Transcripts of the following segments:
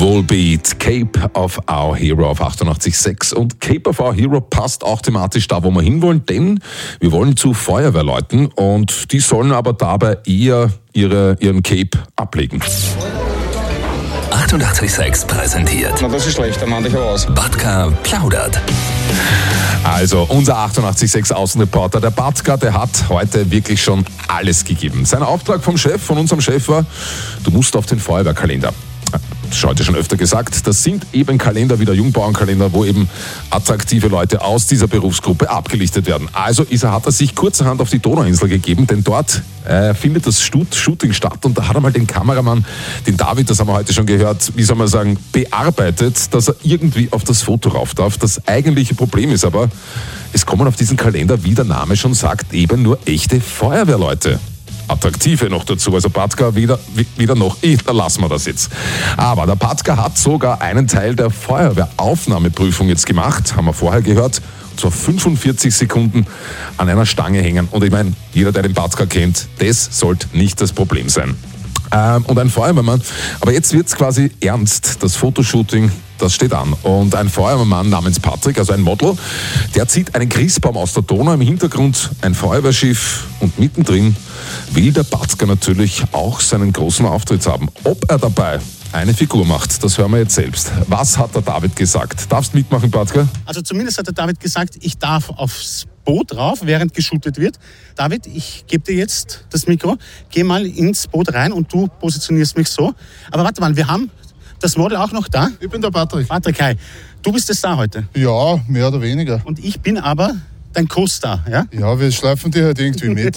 Volbeat, Cape of Our Hero auf 88.6. Und Cape of Our Hero passt auch thematisch da, wo wir hinwollen, denn wir wollen zu Feuerwehrleuten und die sollen aber dabei eher ihren Cape ablegen. 88.6 präsentiert. Na, das ist schlecht, dann mach ich aber aus. Batka plaudert. Also, unser 88.6 Außenreporter, der Batka, der hat heute wirklich schon alles gegeben. Sein Auftrag von unserem Chef war, du musst auf den Feuerwehrkalender. Das ist heute schon öfter gesagt, das sind eben Kalender wie der Jungbauernkalender, wo eben attraktive Leute aus dieser Berufsgruppe abgelichtet werden. Also hat er sich kurzerhand auf die Donauinsel gegeben, denn dort findet das Shooting statt und da hat er mal den Kameramann, den David, das haben wir heute schon gehört, wie soll man sagen, bearbeitet, dass er irgendwie auf das Foto rauf darf. Das eigentliche Problem ist aber, es kommen auf diesen Kalender, wie der Name schon sagt, eben nur echte Feuerwehrleute. Attraktive noch dazu, also Batka wieder noch, da lassen wir das jetzt. Aber der Batka hat sogar einen Teil der Feuerwehraufnahmeprüfung jetzt gemacht, haben wir vorher gehört, und zwar 45 Sekunden an einer Stange hängen. Und ich meine, jeder, der den Batka kennt, das sollte nicht das Problem sein. Und ein Feuerwehrmann, aber jetzt wird's quasi ernst, das Fotoshooting, das steht an. Und ein Feuerwehrmann namens Patrick, also ein Model, der zieht einen Christbaum aus der Donau, im Hintergrund ein Feuerwehrschiff und mittendrin will der Batka natürlich auch seinen großen Auftritt haben. Ob er dabei eine Figur macht, das hören wir jetzt selbst. Was hat der David gesagt? Darfst mitmachen, Batka? Also zumindest hat der David gesagt, ich darf aufs Boot rauf, während geshootet wird. David, ich gebe dir jetzt das Mikro, geh mal ins Boot rein und du positionierst mich so. Aber warte mal, wir haben das Model auch noch da. Ich bin der Patrick. Patrick, hi. Du bist der Star heute. Ja, mehr oder weniger. Und ich bin aber dein Co-Star, ja? Ja, wir schleifen dir halt irgendwie mit.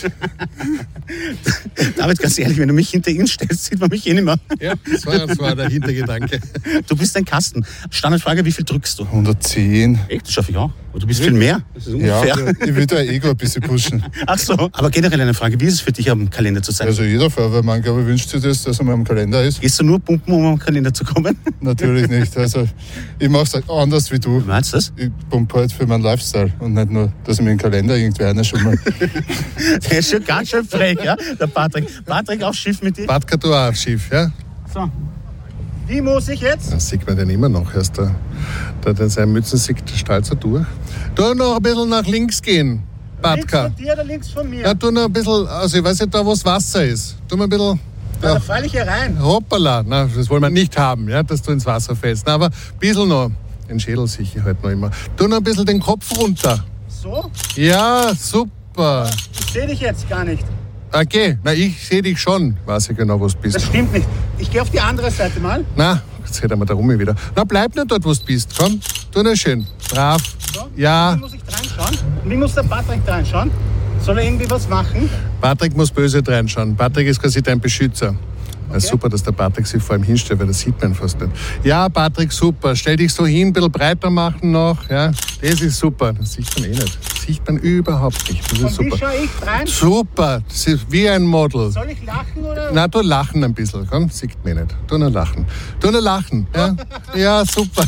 David, ganz ehrlich, wenn du mich hinter ihn stellst, sieht man mich eh nicht mehr. Ja, das war der Hintergedanke. Du bist ein Kasten. Standardfrage, wie viel drückst du? 110. Echt? Das schaffe ich auch. Aber du bist viel mehr. Das ist unfair. Ja, ich will dein Ego ein bisschen pushen. Ach so. Aber generell eine Frage, wie ist es für dich, am Kalender zu sein? Also jeder Feuerwehrmann, glaube ich, wünscht sich das, dass er mal am Kalender ist. Gehst du nur pumpen, um am Kalender zu kommen? Natürlich nicht. Also ich mache es halt anders wie du. Wie meinst du das? Ich pumpe halt für meinen Lifestyle und nicht nur, dass ich mir den Kalender irgendwie einschummel. Der ist schon ganz schön frech, ja, der Patrick. Patrick, aufs Schiff mit dir? Batka, du auch aufs Schiff, ja? So. Wie muss ich jetzt? Das sieht man den immer noch. Erst da seine Mützen sieht der Stahl so durch. Tu noch ein bisschen nach links gehen, Batka. Links von dir oder links von mir? Ja, tu noch ein bisschen, also ich weiß nicht, da wo das Wasser ist. Tu mal ein bisschen. Da falle ich hier rein. Hoppala, na, das wollen wir nicht haben, ja, dass du ins Wasser fällst. Na, aber ein bisschen noch. Den Schädel sicher halt noch immer. Tu noch ein bisschen den Kopf runter. So? Ja, super. Ich sehe dich jetzt gar nicht. Okay, na, ich sehe dich schon. Weiß ich genau, wo du bist. Das stimmt nicht. Ich gehe auf die andere Seite mal. Na, jetzt hätten wir da rum wieder. Na, bleib nicht dort, wo du bist. Komm, tu nur schön. Brav. So? Ja. Wie muss ich reinschauen? Wie muss der Patrick reinschauen? Soll er irgendwie was machen? Patrick muss böse reinschauen. Patrick ist quasi dein Beschützer. Okay. Super, dass der Patrick sich vor ihm hinstellt, weil das sieht man fast nicht. Ja, Patrick, super. Stell dich so hin, ein bisschen breiter machen noch. Ja, das ist super. Das sieht man eh nicht. Das sieht man überhaupt nicht. Das ist super. Wie schaue ich rein? Super. Das ist wie ein Model. Soll ich lachen oder? Na, du lachen ein bisschen. Komm, sieht man nicht. Tu nur lachen. Tu nur lachen. Ja, ja, super.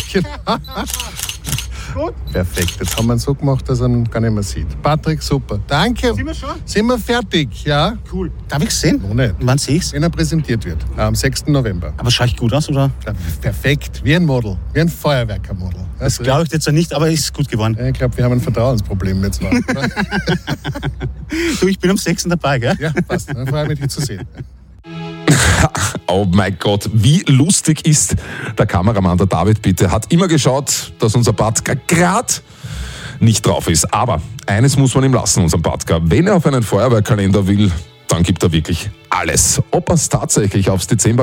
Gut. Perfekt. Jetzt haben wir ihn so gemacht, dass er ihn gar nicht mehr sieht. Patrick, super. Danke. Sind wir schon? Sind wir fertig, ja? Cool. Darf ich sehen? Noch nicht. Wann sehe ich's? Wenn er präsentiert wird. Am 6. November. Aber schaue ich gut aus, oder? Ja, perfekt. Wie ein Model. Wie ein Feuerwerkermodel. Das glaube ich jetzt noch nicht, aber ist gut geworden. Ich glaube, wir haben ein Vertrauensproblem jetzt noch. Du, ich bin am 6. dabei, gell? Ja, passt. Dann freue ich mich, dich zu sehen. Oh mein Gott, wie lustig ist der Kameramann, der David, bitte. Hat immer geschaut, dass unser Batka gerade nicht drauf ist. Aber eines muss man ihm lassen, unserem Batka. Wenn er auf einen Feuerwehrkalender will, dann gibt er wirklich alles. Ob er es tatsächlich aufs Dezember